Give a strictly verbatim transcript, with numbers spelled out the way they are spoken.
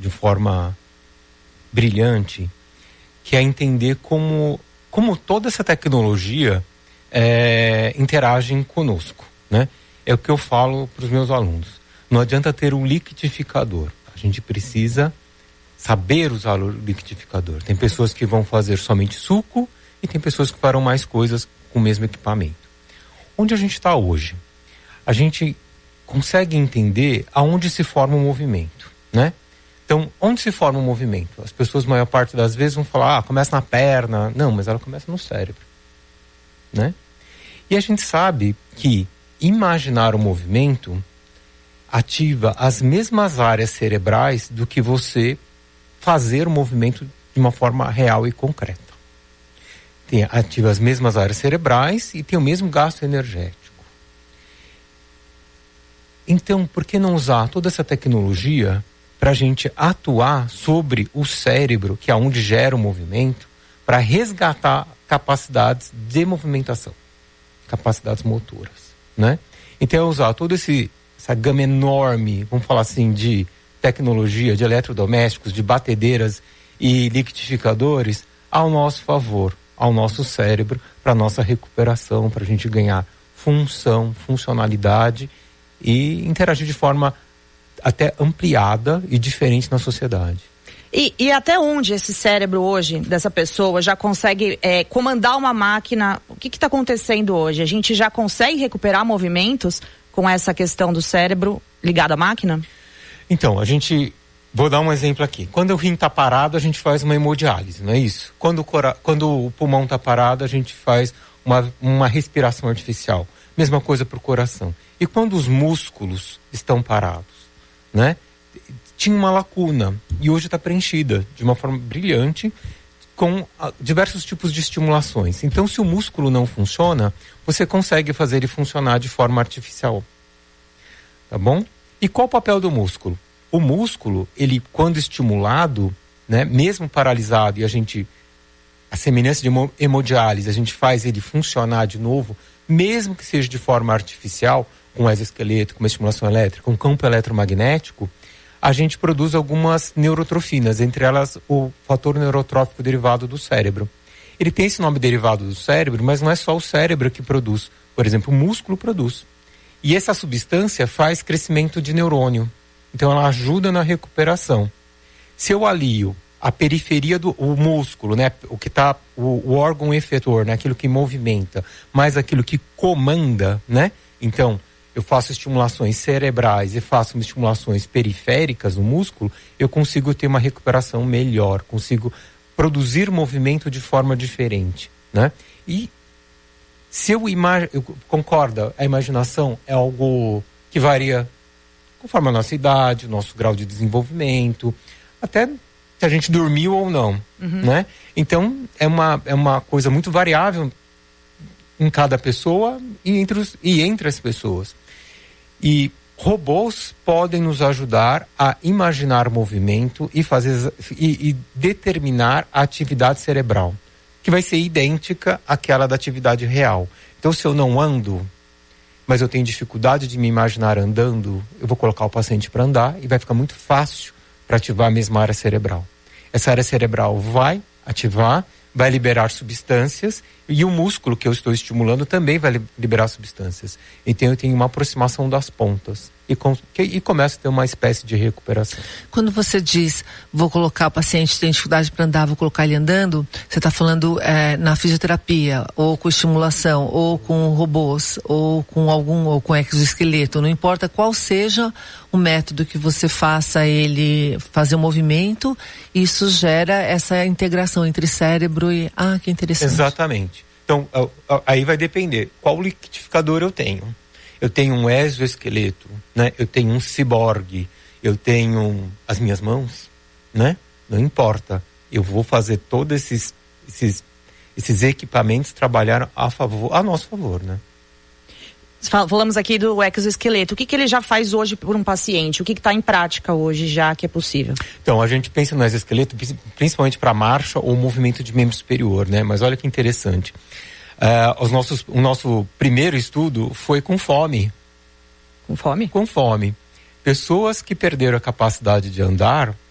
de forma brilhante, que é entender como, como toda essa tecnologia é, interage conosco, né? É o que eu falo para os meus alunos. Não adianta ter um liquidificador. A gente precisa saber usar o liquidificador. Tem pessoas que vão fazer somente suco e tem pessoas que farão mais coisas com o mesmo equipamento. Onde a gente está hoje? A gente consegue entender aonde se forma um movimento, né? Então, onde se forma um movimento? As pessoas, a maior parte das vezes, vão falar, ah, começa na perna. Não, mas ela começa no cérebro, né? E a gente sabe que imaginar o movimento ativa as mesmas áreas cerebrais do que você fazer o movimento de uma forma real e concreta. Tem, ativa as mesmas áreas cerebrais e tem o mesmo gasto energético. Então, por que não usar toda essa tecnologia para a gente atuar sobre o cérebro, que é onde gera o movimento, para resgatar capacidades de movimentação, capacidades motoras, né? Então, é usar toda esse, essa gama enorme, vamos falar assim, de tecnologia, de eletrodomésticos, de batedeiras e liquidificadores ao nosso favor, ao nosso cérebro, para nossa recuperação, para a gente ganhar função, funcionalidade e interagir de forma até ampliada e diferente na sociedade. E, e até onde esse cérebro hoje, dessa pessoa, já consegue é, comandar uma máquina? O que está acontecendo hoje? A gente já consegue recuperar movimentos com essa questão do cérebro ligado à máquina? Então, a gente... Vou dar um exemplo aqui. Quando o rim está parado, a gente faz uma hemodiálise, não é isso? Quando o, cora... Quando o pulmão está parado, a gente faz uma, uma respiração artificial. Mesma coisa para o coração. E quando os músculos estão parados, né? Tinha uma lacuna e hoje está preenchida de uma forma brilhante com a, diversos tipos de estimulações. Então, se o músculo não funciona, você consegue fazer ele funcionar de forma artificial. Tá bom? E qual o papel do músculo? O músculo, ele quando estimulado, né, mesmo paralisado, e a gente, a semelhança de hemodiálise, a gente faz ele funcionar de novo, mesmo que seja de forma artificial, com exoesqueleto, com uma estimulação elétrica, com campo eletromagnético, a gente produz algumas neurotrofinas, entre elas o fator neurotrófico derivado do cérebro. Ele tem esse nome derivado do cérebro, mas não é só o cérebro que produz. Por exemplo, o músculo produz. E essa substância faz crescimento de neurônio. Então ela ajuda na recuperação. Se eu alio a periferia do o músculo, né, o que tá o, o órgão efetor, né, aquilo que movimenta, mais aquilo que comanda, né? Então, eu faço estimulações cerebrais e faço estimulações periféricas no músculo, eu consigo ter uma recuperação melhor, consigo produzir movimento de forma diferente, né? E se eu imagino, concorda, a imaginação é algo que varia conforme a nossa idade, o nosso grau de desenvolvimento, até se a gente dormiu ou não, uhum. né? Então, é uma, é uma coisa muito variável em cada pessoa e entre, os, e entre as pessoas. E robôs podem nos ajudar a imaginar movimento e, fazer, e, e determinar a atividade cerebral, que vai ser idêntica àquela da atividade real. Então, se eu não ando, mas eu tenho dificuldade de me imaginar andando, eu vou colocar o paciente para andar e vai ficar muito fácil para ativar a mesma área cerebral. Essa área cerebral vai ativar, vai liberar substâncias e o músculo que eu estou estimulando também vai liberar substâncias. Então eu tenho uma aproximação das pontas e, com, que, e começo a ter uma espécie de recuperação. Quando você diz, vou colocar o paciente que tem dificuldade para andar, vou colocar ele andando, você está falando é, na fisioterapia, ou com estimulação, ou com robôs, ou com algum, ou com exoesqueleto, não importa qual seja o método que você faça ele fazer o movimento, isso gera essa integração entre cérebro e... Ah, que interessante. Exatamente. Então, aí vai depender. Qual liquidificador eu tenho? Eu tenho um exoesqueleto, né? Eu tenho um ciborgue, eu tenho as minhas mãos, né? Não importa. Eu vou fazer todos esses, esses, esses equipamentos trabalhar a favor, a nosso favor, né? Falamos aqui do exoesqueleto. O que, que ele já faz hoje por um paciente? O que está em prática hoje já que é possível? Então, a gente pensa no exoesqueleto principalmente para marcha ou movimento de membro superior, né? Mas olha que interessante. Uh, os nossos, o nosso primeiro estudo foi com fome. Com fome? Com fome. Pessoas que perderam a capacidade de andar